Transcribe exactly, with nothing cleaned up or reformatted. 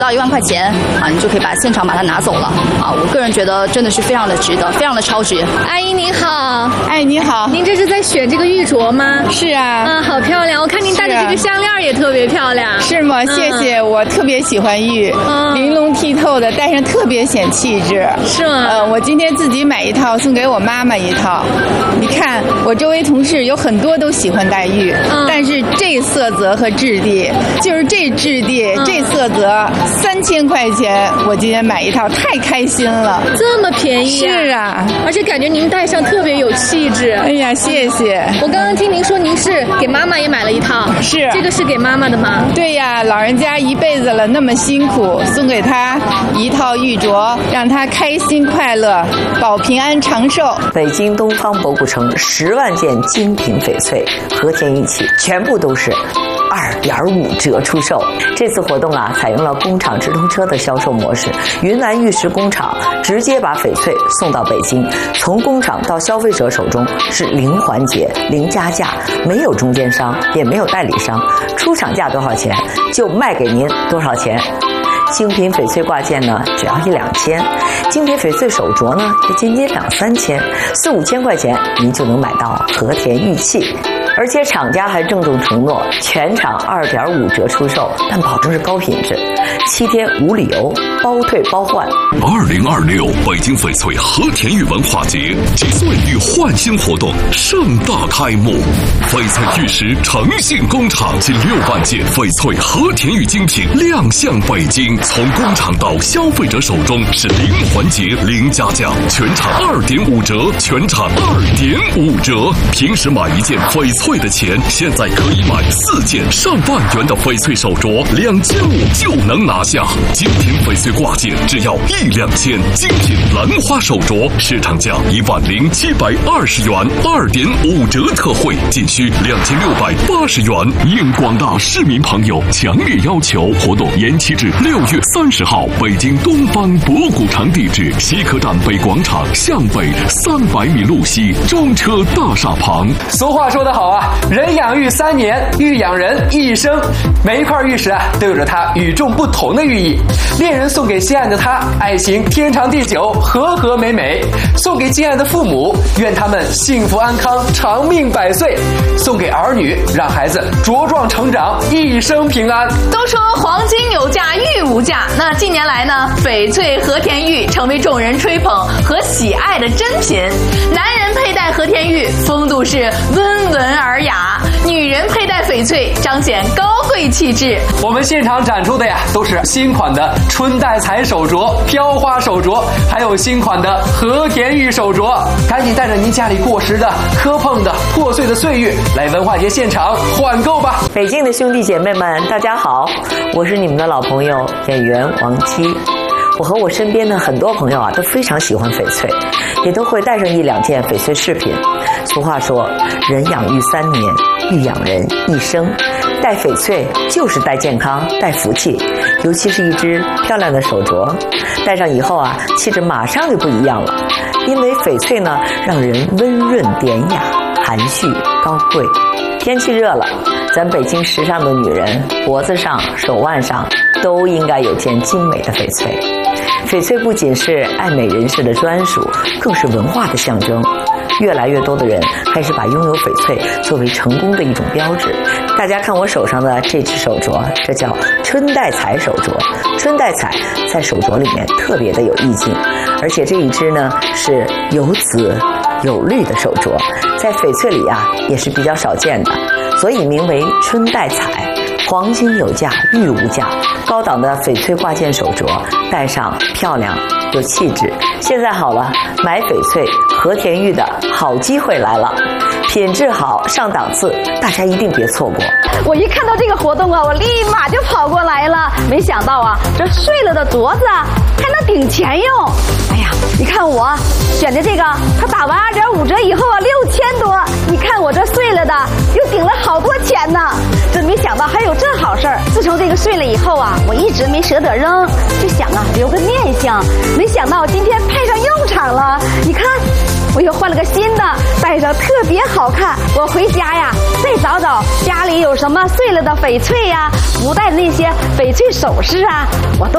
到一万块钱啊，你就可以把现场把它拿走了啊！我个人觉得真的是非常的值得，非常的超值。 阿姨您好， 哎，你好， 您这是在选这个玉镯吗？ 是啊， 啊，好漂亮！我看您戴的这个项链也特别漂亮。 是吗？谢谢，嗯、我特别喜欢玉，嗯、玲珑剔透的，戴上特别显气质。 是吗？ 呃，我今天自己买一套，送给我妈妈一套。你看，我周围同事有很多都喜欢戴玉，嗯、但是这色泽和质地，就是这质地、嗯、这色泽，三千块钱，我今天买一套，太开心了。 这么便宜、啊？ 是啊， 而且感觉您戴上特别有气质。 哎呀，谢谢。 我刚刚听您说您是给妈妈也买了一套， 是这个是给妈妈的吗？ 对呀，老人家一辈子了，那么辛苦，送给她一套玉镯，让她开心快乐，保平安长寿。 北京东方博古城十万件精品翡翠和田玉器，全部都是二点五折出售。这次活动啊，采用了工厂直通车的销售模式，云南玉石工厂直接把翡翠送到北京，从工厂到消费者手中是零环节、零加价，没有中间商，也没有代理商，出厂价多少钱就卖给您多少钱。精品翡翠挂件呢，只要一两千；精品翡翠手镯呢，也仅仅两三千，四五千块钱您就能买到和田玉器。而且厂家还郑重承诺，全场二点五折出售，但保证是高品质，七天无理由，包退包换。 二零二六北京翡翠和田玉文化节集岁玉焕新活动盛大开幕，翡翠玉石诚信工厂近六万件翡翠和田玉精品亮相北京，从工厂到消费者手中是零环节、零加价，全场二点五折，全场二点五折。平时买一件翡翠翠的钱，现在可以买四件上万元的翡翠手镯，两千五就能拿下。精品翡翠挂件只要一两千，精品兰花手镯市场价一万零七百二十元，二点五折特惠，仅需两千六百八十元。应广大市民朋友强烈要求，活动延期至六月三十号。北京东方博古城地址：西客站北广场向北三百米路西中车大厦旁。 俗话说得好啊，人养玉三年，玉养人一生。每一块玉石啊，都有着它与众不同的寓意。恋人送给心爱的他，爱情天长地久，和和美美；送给敬爱的父母，愿他们幸福安康，长命百岁；送给儿女，让孩子茁壮成长，一生平安。 都说黄金有价，玉无价。那近年来呢，翡翠和田玉成为众人吹捧和喜爱的珍品。男人佩戴和田玉，风度是温文尔雅；女人佩戴翡翠，彰显高贵气质。 我们现场展出的呀，都是新款的春带彩手镯、飘花手镯，还有新款的和田玉手镯。赶紧带着您家里过时的、磕碰的、破碎的岁月来文化节现场换购吧！ 北京的兄弟姐妹们，大家好，我是你们的老朋友演员王姬。我和我身边的很多朋友啊，都非常喜欢翡翠，也都会带上一两件翡翠饰品。俗话说，人养玉三年，玉养人一生。戴翡翠就是带健康、带福气，尤其是一只漂亮的手镯，戴上以后啊，气质马上就不一样了。因为翡翠呢，让人温润典雅、含蓄高贵。天气热了，咱北京时尚的女人脖子上、手腕上都应该有件精美的翡翠。翡翠不仅是爱美人士的专属，更是文化的象征。越来越多的人开始把拥有翡翠作为成功的一种标志。大家看我手上的这只手镯，这叫春带彩手镯。春带彩在手镯里面特别的有意境，而且这一只呢是有紫有绿的手镯，在翡翠里啊也是比较少见的，所以名为春带彩。黄金有价，玉无价，高档的翡翠挂件手镯，戴上漂亮有气质。现在好了，买翡翠和田玉的好机会来了，品质好，上档次，大家一定别错过。 我一看到这个活动啊，我立马就跑过来了。没想到啊，这碎了的镯子啊还能顶钱用。哎呀，你看我选的这个，它打完二点五折以后啊，六千多。你看我这碎了的，又顶了好多钱呢。真没想到还有这好事儿。自从这个碎了以后啊，我一直没舍得扔，就想啊留个念想。没想到今天派上用场了。你看，我又换了个新的，戴上特别好看。我回家呀，再找找家里有什么碎了的翡翠呀、不戴的那些翡翠首饰啊，我都